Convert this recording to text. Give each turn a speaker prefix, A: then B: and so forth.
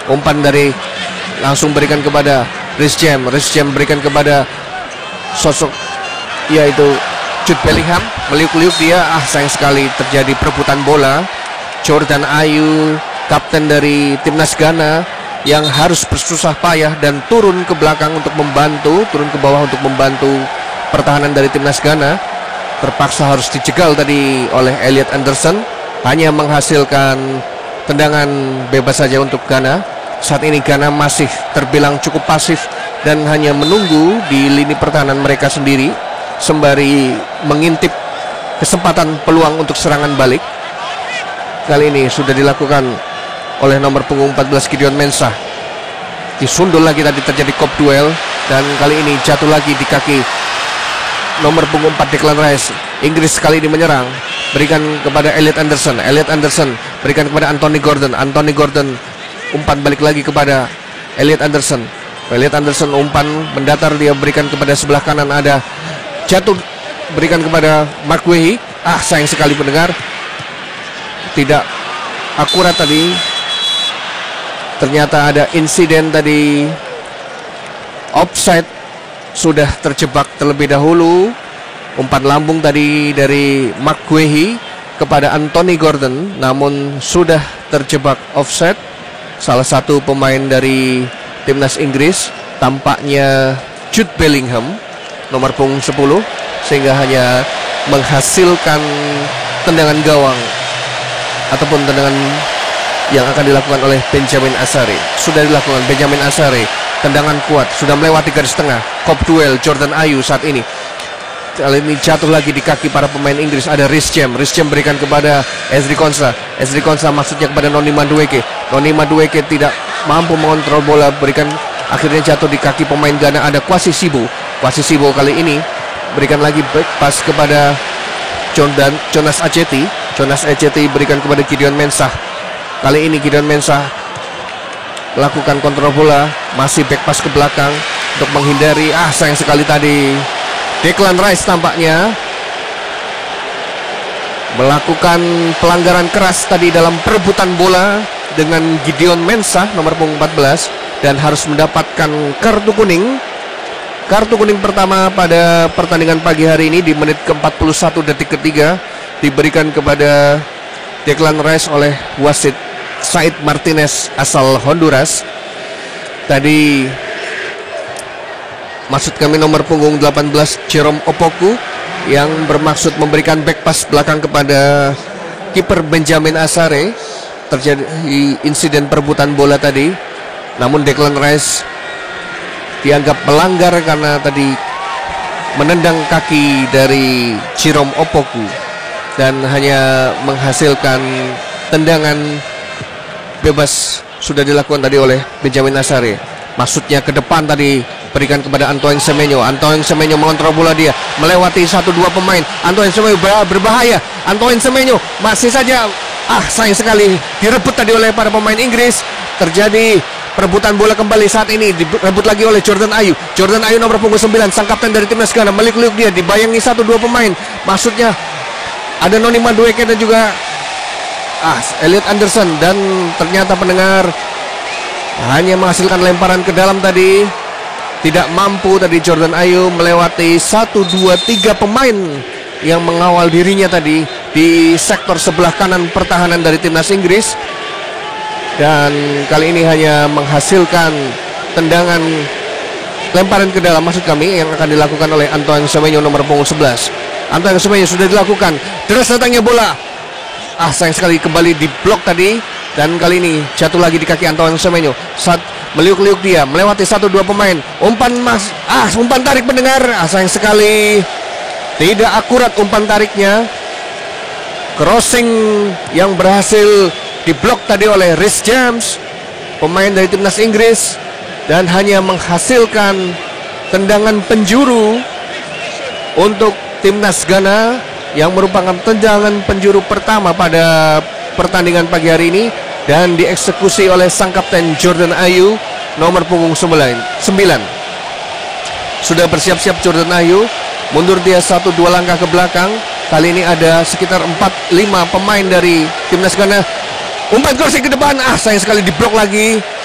A: Umpan dari langsung berikan kepada Reece James. Reece James berikan kepada sosok yaitu Jude Bellingham. Meliuk-liuk dia. Sayang sekali terjadi perebutan bola. Jordan Ayew, kapten dari timnas Ghana, yang harus bersusah payah dan turun ke belakang untuk membantu, turun ke bawah untuk membantu pertahanan dari timnas Ghana, terpaksa harus dijegal tadi oleh Elliot Anderson. Hanya menghasilkan tendangan bebas saja untuk Ghana. Saat ini Ghana masih terbilang cukup pasif dan hanya menunggu di lini pertahanan mereka sendiri, sembari mengintip kesempatan peluang untuk serangan balik. Kali ini sudah dilakukan oleh nomor punggung 14 Gideon Mensah. Disundul lagi tadi, terjadi kop duel, dan kali ini jatuh lagi di kaki nomor punggung 4 Declan Rice. Inggris kali ini menyerang, berikan kepada Elliot Anderson. Elliot Anderson berikan kepada Anthony Gordon. Anthony Gordon umpan balik lagi kepada Elliot Anderson. Elliot Anderson umpan mendatar, dia berikan kepada sebelah kanan, ada jatuh, berikan kepada Mark Guehi. Sayang sekali pendengar, tidak akurat tadi. Ternyata ada insiden tadi, offside, sudah terjebak terlebih dahulu. Umpan lambung tadi dari Mark Guehi kepada Anthony Gordon, namun sudah terjebak offside. Salah satu pemain dari timnas Inggris, tampaknya Jude Bellingham, nomor punggung 10, sehingga hanya menghasilkan tendangan gawang ataupun tendangan yang akan dilakukan oleh Benjamin Asare. Sudah dilakukan Benjamin Asare, tendangan kuat, sudah melewati garis tengah. Kop duel Jordan Ayew saat ini. Kali ini jatuh lagi di kaki para pemain Inggris. Ada Reece James. Reece James berikan kepada Ezri Konsa. Ezri Konsa maksudnya kepada Noni Madueke. Noni Madueke tidak mampu mengontrol bola, berikan, akhirnya jatuh di kaki pemain Ghana. Ada Kwasi Sibo. Kwasi Sibo kali ini berikan lagi back pass kepada Jonas Acheti. Jonas Acheti berikan kepada Gideon Mensah. Kali ini Gideon Mensah melakukan kontrol bola, masih back pass ke belakang untuk menghindari. Sayang sekali tadi Declan Rice tampaknya melakukan pelanggaran keras tadi dalam perebutan bola dengan Gideon Mensah nomor punggung 14, dan harus mendapatkan kartu kuning. Kartu kuning pertama pada pertandingan pagi hari ini di menit ke-41 detik ketiga diberikan kepada Declan Rice oleh wasit Said Martinez asal Honduras. Tadi maksud kami nomor punggung 18 Jerome Opoku, yang bermaksud memberikan back pass belakang kepada kiper Benjamin Asare. Terjadi insiden perebutan bola tadi, namun Declan Rice dianggap melanggar karena tadi menendang kaki dari Jerome Opoku dan hanya menghasilkan tendangan bebas. Sudah dilakukan tadi oleh Benjamin Asare. Maksudnya ke depan tadi, berikan kepada Antoine Semenyo. Antoine Semenyo mengontrol bola, dia melewati 1-2 pemain. Antoine Semenyo berbahaya. Antoine Semenyo masih saja sayang sekali direbut tadi oleh para pemain Inggris. Terjadi perebutan bola kembali saat ini, direbut lagi oleh Jordan Ayew. Jordan Ayew nomor punggung 9, sang kapten dari timnas Ghana, meliuk-liuk dia, dibayangi 1-2 pemain. Maksudnya ada Noni Madueke dan juga Elliot Anderson, dan ternyata pendengar hanya menghasilkan lemparan ke dalam tadi. Tidak mampu tadi Jordan Ayew melewati 1-2-3 pemain yang mengawal dirinya tadi di sektor sebelah kanan pertahanan dari timnas Inggris, dan kali ini hanya menghasilkan tendangan lemparan ke dalam, maksud kami, yang akan dilakukan oleh Antoine Semenyo nomor punggung 11. Antoine Semenyo sudah dilakukan, deras datangnya bola. Sayang sekali kembali di blok tadi, dan kali ini jatuh lagi di kaki Antoine Semenyo. Saat meliuk-liuk dia melewati 1-2 pemain. Umpan tarik pendengar. Sayang sekali tidak akurat umpan tariknya. Crossing yang berhasil diblok tadi oleh Reece James, pemain dari timnas Inggris, dan hanya menghasilkan tendangan penjuru untuk timnas Ghana, yang merupakan tendangan penjuru pertama pada pertandingan pagi hari ini, dan dieksekusi oleh sang kapten Jordan Ayew nomor punggung 9. Sudah bersiap-siap Jordan Ayew, mundur dia 1-2 langkah ke belakang. Kali ini ada sekitar 4-5 pemain dari timnas Ghana. Umpan crossing ke depan, sayang sekali diblok lagi